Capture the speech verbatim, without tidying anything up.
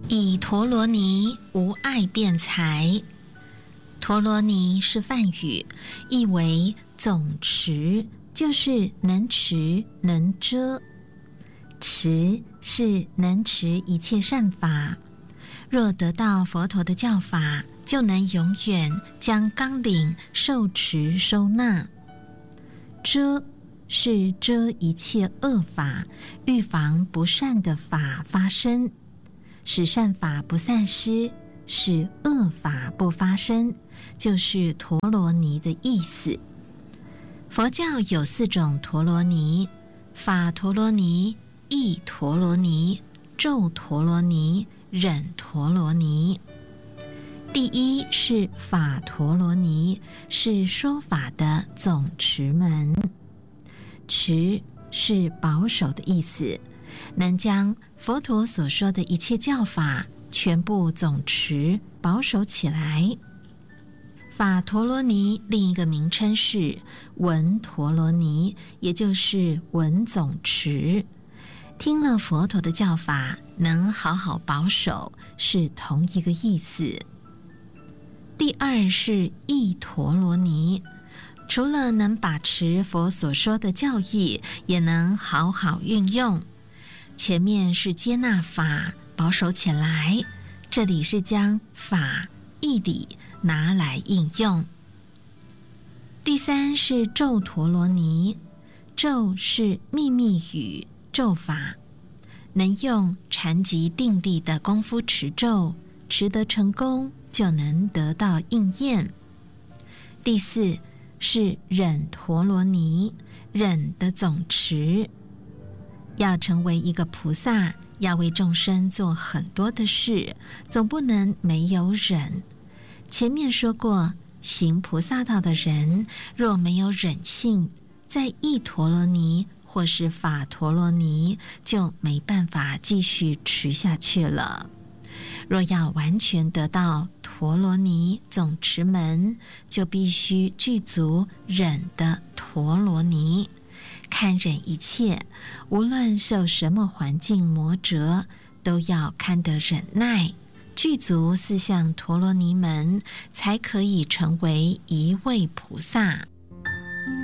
以陀罗尼无碍辩才。陀罗尼是梵语，意为总持，就是能持能遮。持是能持一切善法，若得到佛陀的教法，就能永远将纲领受持收纳。遮是遮一切恶法，预防不善的法发生，使善法不散失，使恶法不发生，就是陀罗尼的意思。佛教有四种陀罗尼：法陀罗尼、意陀罗尼、咒陀罗尼、忍陀罗尼。第一是法陀罗尼，是说法的总持门。持是保守的意思，能将佛陀所说的一切教法全部总持保守起来。法陀罗尼另一个名称是闻陀罗尼，也就是闻总持。听了佛陀的教法，能好好保守，是同一个意思。第二是意陀罗尼，除了能把持佛所说的教义，也能好好运用。前面是接纳法，保守起来，这里是将法义理拿来应用。第三是咒陀罗尼，咒是秘密语咒法，能用禅集定力的功夫持咒，持得成功，就能得到应验。第四是忍陀罗尼，忍的总持。要成为一个菩萨，要为众生做很多的事，总不能没有忍。前面说过，行菩萨道的人，若没有忍性，在意陀罗尼或是法陀罗尼，就没办法继续持下去了。若要完全得到陀罗尼总持门，就必须具足忍的陀罗尼，堪忍一切，无论受什么环境磨折，都要堪得忍耐，具足四项陀罗尼门，才可以成为一位菩萨。